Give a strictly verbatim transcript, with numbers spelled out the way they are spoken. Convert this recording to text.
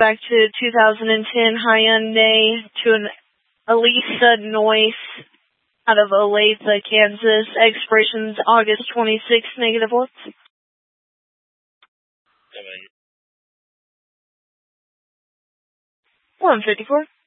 back to two thousand ten Hyundai to an Elisa Noise out of Olathe, Kansas. Expiration's August twenty-sixth, negative what? one fifty-four.